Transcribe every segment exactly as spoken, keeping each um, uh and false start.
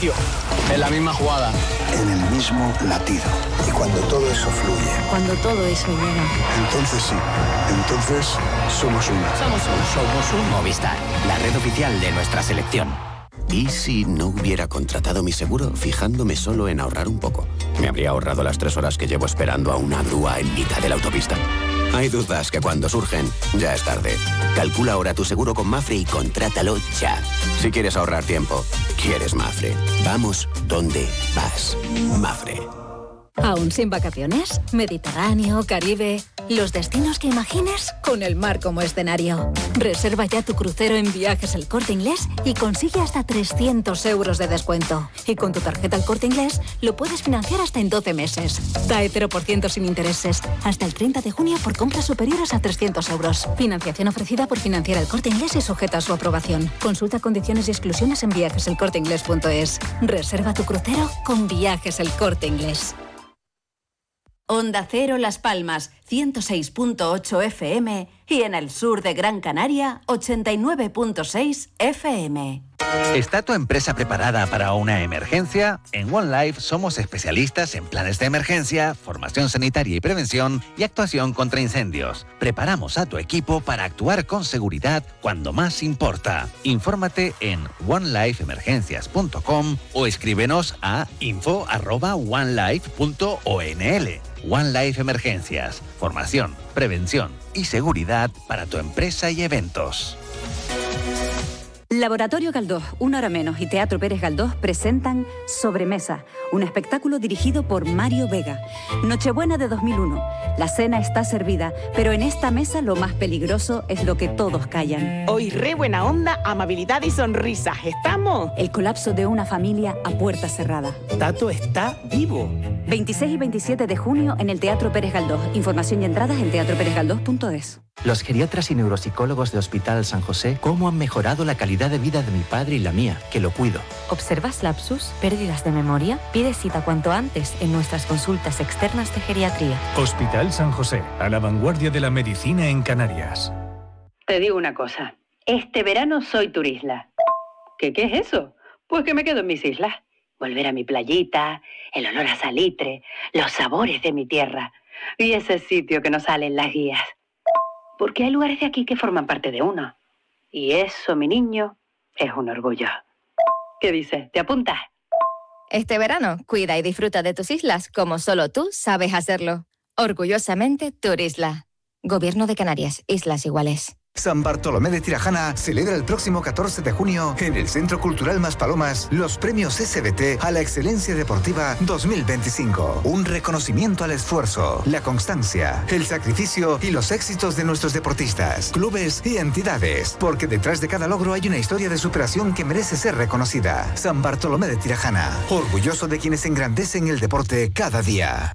sitio, en la misma jugada, en el mismo latido. Y cuando todo eso fluye, cuando todo eso llega, entonces sí, entonces somos uno. Somos uno. Somos un Movistar, la red oficial de nuestra selección. ¿Y si no hubiera contratado mi seguro fijándome solo en ahorrar un poco? Me habría ahorrado las tres horas que llevo esperando a una grúa en mitad de la autopista. Hay dudas que cuando surgen, ya es tarde. Calcula ahora tu seguro con Mafre y contrátalo ya. Si quieres ahorrar tiempo, quieres Mafre. Vamos donde vas. Mafre. ¿Aún sin vacaciones? Mediterráneo, Caribe... Los destinos que imagines con el mar como escenario. Reserva ya tu crucero en Viajes El Corte Inglés y consigue hasta trescientos euros de descuento. Y con tu tarjeta El Corte Inglés lo puedes financiar hasta en doce meses. Da cero por ciento sin intereses. Hasta el treinta de junio por compras superiores a trescientos euros. Financiación ofrecida por Financiera El Corte Inglés y sujeta a su aprobación. Consulta condiciones y exclusiones en viajes el corte inglés punto es. Reserva tu crucero con Viajes El Corte Inglés. Onda Cero Las Palmas, ciento seis punto ocho F M y en el sur de Gran Canaria, ochenta y nueve punto seis F M. ¿Está tu empresa preparada para una emergencia? En One Life somos especialistas en planes de emergencia, formación sanitaria y prevención y actuación contra incendios. Preparamos a tu equipo para actuar con seguridad cuando más importa. Infórmate en one life emergencias punto com o escríbenos a info arroba one life punto o n l. One Life Emergencias, formación, prevención y seguridad para tu empresa y eventos. Laboratorio Galdós, Una Hora Menos y Teatro Pérez Galdós presentan Sobremesa, un espectáculo dirigido por Mario Vega. Nochebuena de dos mil uno. La cena está servida, pero en esta mesa lo más peligroso es lo que todos callan. Hoy re buena onda, amabilidad y sonrisas. ¿Estamos? El colapso de una familia a puerta cerrada. Tato está vivo. veintiséis y veintisiete de junio en el Teatro Pérez Galdós. Información y entradas en teatro pérez galdós punto es. Los geriatras y neuropsicólogos de Hospital San José, ¿cómo han mejorado la calidad de vida de mi padre y la mía, que lo cuido? ¿Observas lapsus, pérdidas de memoria? Pide cita cuanto antes en nuestras consultas externas de geriatría. Hospital San José, a la vanguardia de la medicina en Canarias. Te digo una cosa, este verano soy turisla. ¿Qué, qué es eso? Pues que me quedo en mis islas. Volver a mi playita, el olor a salitre, los sabores de mi tierra y ese sitio que nos sale en las guías. Porque hay lugares de aquí que forman parte de uno. Y eso, mi niño, es un orgullo. ¿Qué dices? ¿Te apuntas? Este verano, cuida y disfruta de tus islas como solo tú sabes hacerlo. Orgullosamente, Turisla. Gobierno de Canarias, Islas Iguales. San Bartolomé de Tirajana celebra el próximo catorce de junio en el Centro Cultural Maspalomas los premios S B T a la Excelencia Deportiva dos mil veinticinco. Un reconocimiento al esfuerzo, la constancia, el sacrificio y los éxitos de nuestros deportistas, clubes y entidades. Porque detrás de cada logro hay una historia de superación que merece ser reconocida. San Bartolomé de Tirajana, orgulloso de quienes engrandecen el deporte cada día.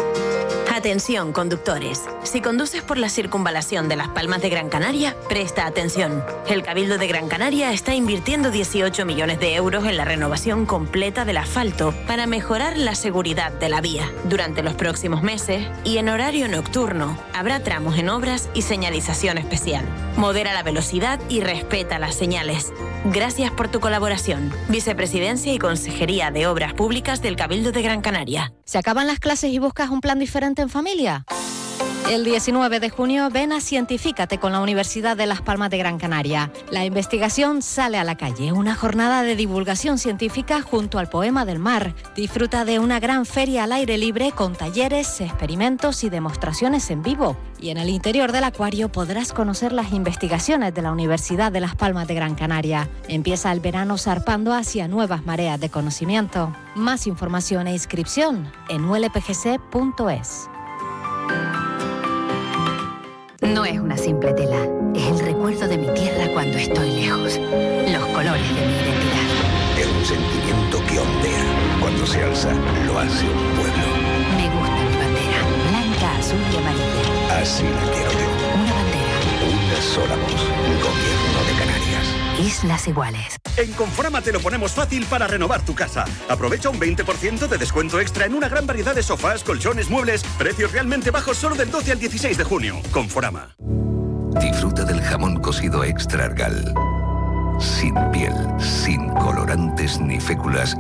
Atención, conductores. Si conduces por la circunvalación de Las Palmas de Gran Canaria, presta atención. El Cabildo de Gran Canaria está invirtiendo dieciocho millones de euros en la renovación completa del asfalto para mejorar la seguridad de la vía. Durante los próximos meses y en horario nocturno, habrá tramos en obras y señalización especial. Modera la velocidad y respeta las señales. Gracias por tu colaboración. Vicepresidencia y Consejería de Obras Públicas del Cabildo de Gran Canaria. ¿Se acaban las clases y buscas un plan diferente en familia? El diecinueve de junio ven a Cientifícate con la Universidad de Las Palmas de Gran Canaria. La investigación sale a la calle, una jornada de divulgación científica junto al Poema del Mar. Disfruta de una gran feria al aire libre con talleres, experimentos y demostraciones en vivo. Y en el interior del acuario podrás conocer las investigaciones de la Universidad de Las Palmas de Gran Canaria. Empieza el verano zarpando hacia nuevas mareas de conocimiento. Más información e inscripción en u l p g c punto es. No es una simple tela, es el recuerdo de mi tierra cuando estoy lejos, los colores de mi identidad. Es un sentimiento que ondea, cuando se alza, lo hace un pueblo. Me gusta mi bandera, blanca, azul y amarilla. Así la quiero yo. Una bandera. Una sola voz, Gobierno de Canarias. Islas Iguales. En Conforama te lo ponemos fácil para renovar tu casa. Aprovecha un veinte por ciento de descuento extra en una gran variedad de sofás, colchones, muebles. Precios realmente bajos solo del doce al dieciséis de junio. Conforama. Disfruta del jamón cocido Extra Argal. Sin piel, sin colorantes ni féculas